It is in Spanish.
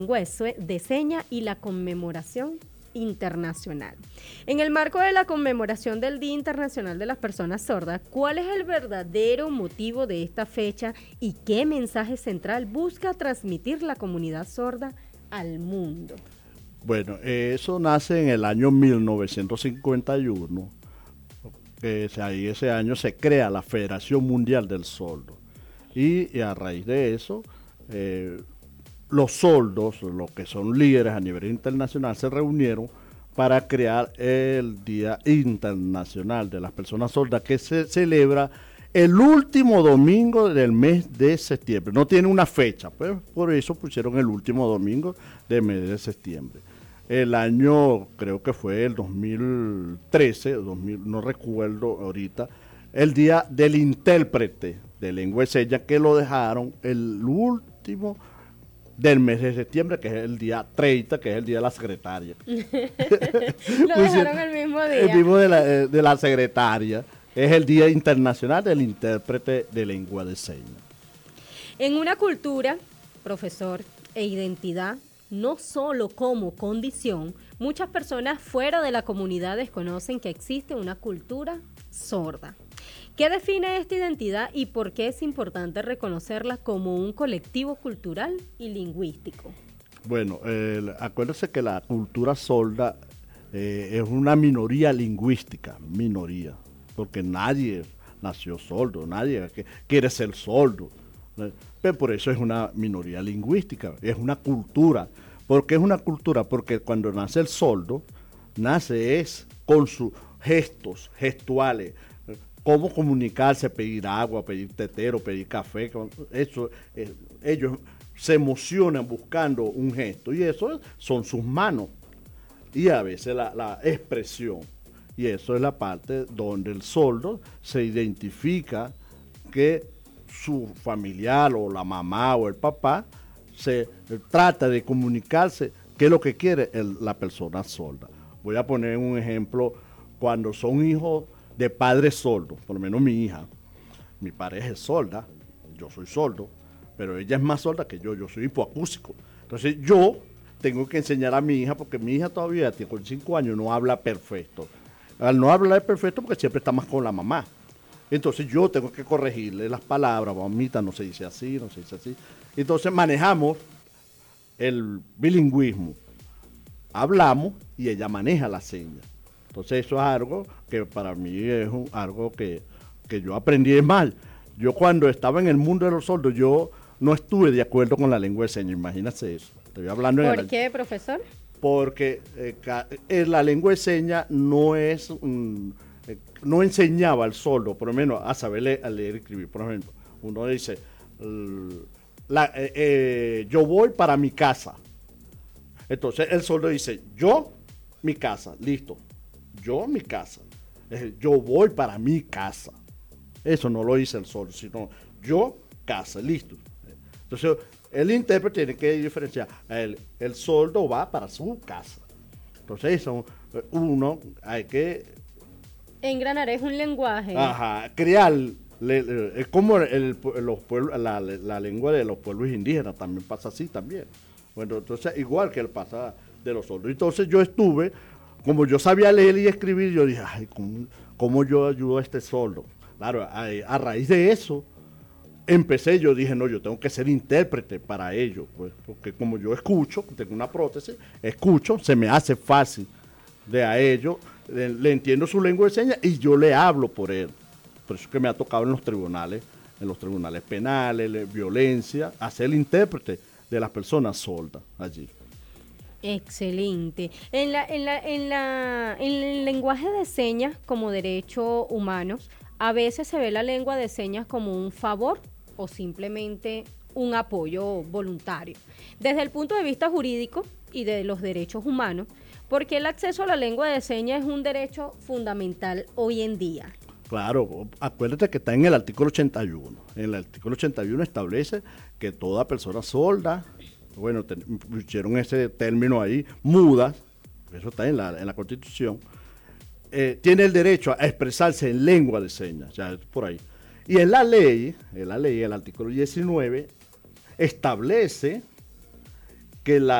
lengua de señas y la conmemoración internacional. En el marco de la conmemoración del Día Internacional de las Personas Sordas, ¿cuál es el verdadero motivo de esta fecha y qué mensaje central busca transmitir la comunidad sorda al mundo? Bueno, eso nace en el año 1951, que ahí ese año se crea la Federación Mundial del Sordo. Y a raíz de eso, los sordos, los que son líderes a nivel internacional, se reunieron para crear el Día Internacional de las Personas Sordas, que se celebra el último domingo del mes de septiembre. No tiene una fecha, pues por eso pusieron el último domingo del mes de septiembre. El año, creo que fue el 2013, 2000, no recuerdo ahorita, el Día del Intérprete de Lengua de Señas, que lo dejaron el último del mes de septiembre, que es el día 30, que es el día de la secretaria. Lo dejaron el mismo día. El mismo de la secretaria. Es el Día Internacional del Intérprete de Lengua de Señas. En una cultura, profesor, e identidad, no solo como condición, muchas personas fuera de la comunidad desconocen que existe una cultura sorda. ¿Qué define esta identidad y por qué es importante reconocerla como un colectivo cultural y lingüístico? Bueno, acuérdense que la cultura sorda es una minoría lingüística, minoría, porque nadie nació sordo, nadie quiere ser sordo. Pero por eso es una minoría lingüística, es una cultura. ¿Por qué es una cultura? Porque cuando nace el sordo, nace es con sus gestos, gestuales, cómo comunicarse, pedir agua, pedir tetero, pedir café, eso, ellos se emocionan buscando un gesto y eso son sus manos y a veces la expresión. Y eso es la parte donde el sordo se identifica que su familiar o la mamá o el papá se trata de comunicarse qué es lo que quiere la persona sorda. Voy a poner un ejemplo cuando son hijos de padres sordos, por lo menos mi hija. Mi pareja es sorda, yo soy sordo, pero ella es más sorda que yo soy hipoacústico. Entonces yo tengo que enseñar a mi hija, porque mi hija todavía con 5 años no habla perfecto. Al no hablar perfecto porque siempre está más con la mamá. Entonces yo tengo que corregirle las palabras, mamita, no se dice así, no se dice así. Entonces manejamos el bilingüismo. Hablamos y ella maneja la seña. Entonces eso es algo que para mí es algo que yo aprendí mal. Yo cuando estaba en el mundo de los sordos, yo no estuve de acuerdo con la lengua de señas, imagínate eso. Estoy hablando ¿Por qué, profesor? Porque la lengua de señas no es... no enseñaba al sordo, por lo menos a saber leer y escribir. Por ejemplo, uno dice, yo voy para mi casa. Entonces el sordo dice, yo, mi casa, listo. Yo, mi casa. Yo voy para mi casa. Eso no lo dice el sordo, sino yo, casa, listo. Entonces el intérprete tiene que diferenciar. El sordo va para su casa. Entonces eso, uno hay que engranar es un lenguaje. Ajá, crear, es como los pueblos, la lengua de los pueblos indígenas también pasa así también. Bueno, entonces igual que el pasa de los sordos. Entonces yo estuve, como yo sabía leer y escribir, yo dije, ay, ¿cómo yo ayudo a este sordo? Claro, a raíz de eso, yo dije, no, yo tengo que ser intérprete para ellos, pues, porque como yo escucho, tengo una prótesis, escucho, se me hace fácil de a ellos, le entiendo su lengua de señas y yo le hablo por él. Por eso es que me ha tocado en los tribunales penales, violencia, hacer el intérprete de las personas sordas allí. Excelente. En el lenguaje de señas como derecho humano, a veces se ve la lengua de señas como un favor o simplemente un apoyo voluntario. Desde el punto de vista jurídico y de los derechos humanos, porque el acceso a la lengua de señas es un derecho fundamental hoy en día. Claro, acuérdate que está en el artículo 81. En el artículo 81 establece que toda persona sorda, bueno, pusieron ese término ahí, muda, eso está en la Constitución, tiene el derecho a expresarse en lengua de señas, ya por ahí. Y en la ley, el artículo 19, establece que la